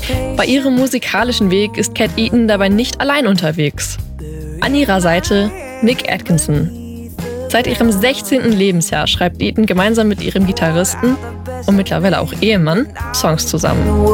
Bei ihrem musikalischen Weg ist Cat Eaton dabei nicht allein unterwegs. An ihrer Seite Nick Atkinson. Seit ihrem 16. Lebensjahr schreibt Eaton gemeinsam mit ihrem Gitarristen und mittlerweile auch Ehemann Songs zusammen.